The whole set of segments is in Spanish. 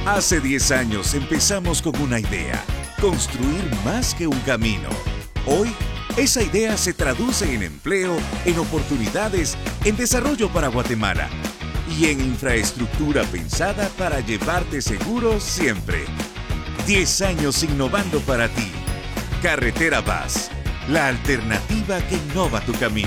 Hace 10 años empezamos con una idea, construir más que un camino. Hoy, esa idea se traduce en empleo, en oportunidades, en desarrollo para Guatemala y en infraestructura pensada para llevarte seguro siempre. 10 años innovando para ti. Carretera Vaz, la alternativa que innova tu camino.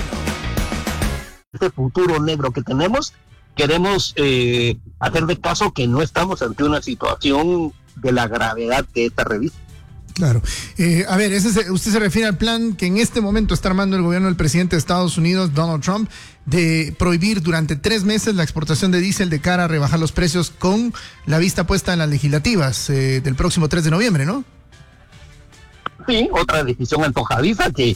Este futuro negro que tenemos, queremos hacer de caso que no estamos ante una situación de la gravedad que esta revista. Claro. A ver, usted se refiere al plan que en este momento está armando el gobierno del presidente de Estados Unidos, Donald Trump, de prohibir durante 3 meses la exportación de diésel de cara a rebajar los precios con la vista puesta en las legislativas del próximo 3 de noviembre, ¿no? Sí, otra decisión antojadiza que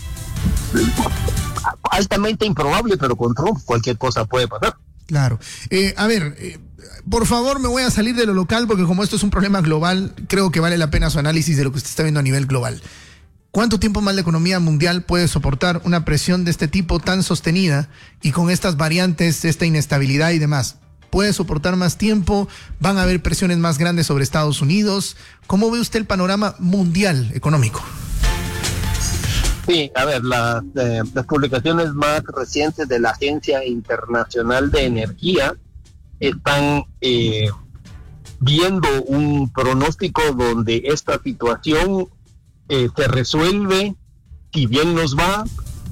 altamente improbable, pero con Trump cualquier cosa puede pasar. Claro. Por favor, me voy a salir de lo local porque como esto es un problema global, creo que vale la pena su análisis de lo que usted está viendo a nivel global. ¿Cuánto tiempo más la economía mundial puede soportar una presión de este tipo tan sostenida y con estas variantes, esta inestabilidad y demás? ¿Puede soportar más tiempo? ¿Van a haber presiones más grandes sobre Estados Unidos? ¿Cómo ve usted el panorama mundial económico? Sí, a ver, las publicaciones más recientes de la Agencia Internacional de Energía están viendo un pronóstico donde esta situación se resuelve, si bien nos va,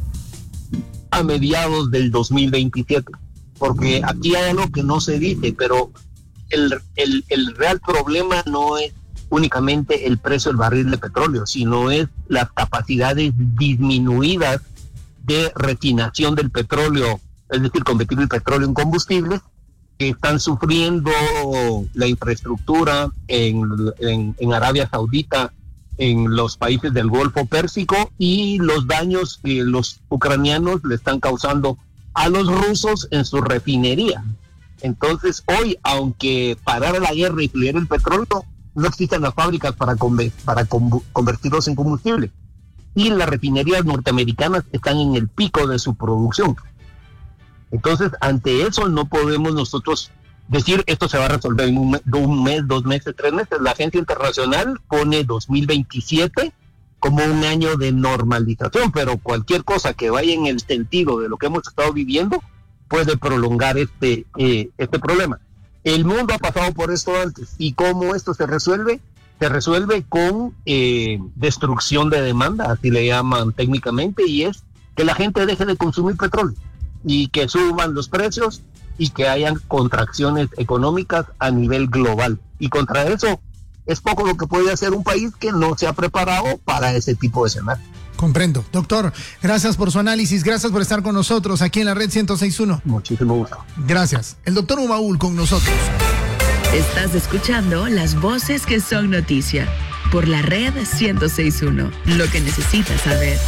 a mediados del 2027. Porque aquí hay algo que no se dice, pero el real problema no es únicamente el precio del barril de petróleo, sino es las capacidades disminuidas de refinación del petróleo, es decir, convertir el petróleo en combustibles, que están sufriendo la infraestructura en Arabia Saudita, en los países del Golfo Pérsico, y los daños que los ucranianos le están causando a los rusos en su refinería. Entonces, hoy, aunque parara la guerra y fluyera el petróleo, no existen las fábricas para convertirlos en combustible. Y las refinerías norteamericanas están en el pico de su producción. Entonces, ante eso no podemos nosotros decir esto se va a resolver en un mes, 2 meses, 3 meses. La Agencia Internacional pone 2027 como un año de normalización, pero cualquier cosa que vaya en el sentido de lo que hemos estado viviendo puede prolongar este problema. El mundo ha pasado por esto antes, y cómo esto se resuelve con destrucción de demanda, así le llaman técnicamente, y es que la gente deje de consumir petróleo y que suban los precios y que hayan contracciones económicas a nivel global. Y contra eso es poco lo que puede hacer un país que no se ha preparado para ese tipo de escenario. Comprendo. Doctor, gracias por su análisis, gracias por estar con nosotros aquí en la Red 106.1. Muchísimo gusto. Gracias. El doctor Ubaúl con nosotros. Estás escuchando las voces que son noticia por la Red 106.1. Lo que necesitas saber.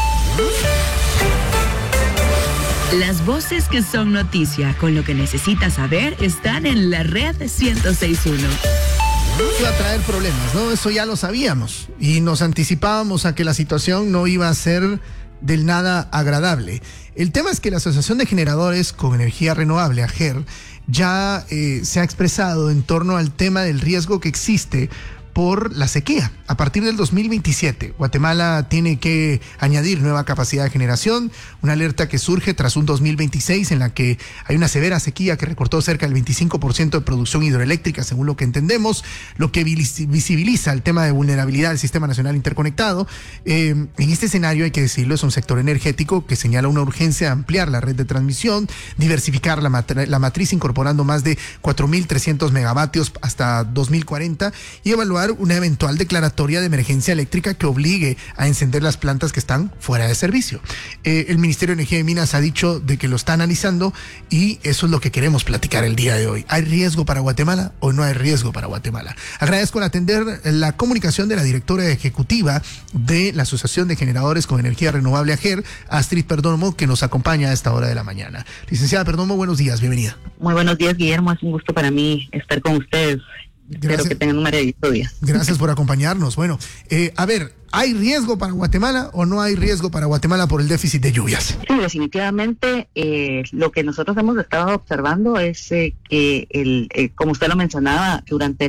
Las voces que son noticia con lo que necesitas saber están en la Red 106.1. Iba a traer problemas, ¿no? Eso ya lo sabíamos y nos anticipábamos a que la situación no iba a ser del nada agradable. El tema es que la Asociación de Generadores con Energía Renovable, AGER, ya se ha expresado en torno al tema del riesgo que existe por la sequía. A partir del 2027, Guatemala tiene que añadir nueva capacidad de generación, una alerta que surge tras un 2026 en la que hay una severa sequía que recortó cerca del 25% de producción hidroeléctrica, según lo que entendemos, lo que visibiliza el tema de vulnerabilidad del Sistema Nacional Interconectado. En este escenario, hay que decirlo, es un sector energético que señala una urgencia de ampliar la red de transmisión, diversificar la matriz incorporando más de 4.300 megavatios hasta 2040 y evaluar una eventual declaratoria de emergencia eléctrica que obligue a encender las plantas que están fuera de servicio. El Ministerio de Energía y Minas ha dicho de que lo está analizando y eso es lo que queremos platicar el día de hoy. ¿Hay riesgo para Guatemala o no hay riesgo para Guatemala? Agradezco al atender la comunicación de la directora ejecutiva de la Asociación de Generadores con Energía Renovable AGER, Astrid Perdomo, que nos acompaña a esta hora de la mañana. Licenciada Perdomo, buenos días, bienvenida. Muy buenos días, Guillermo, es un gusto para mí estar con ustedes. Espero que tengan un maravilloso día. Gracias por acompañarnos. Bueno, a ver, ¿hay riesgo para Guatemala o no hay riesgo para Guatemala por el déficit de lluvias? Sí, definitivamente lo que nosotros hemos estado observando es que, como usted lo mencionaba, durante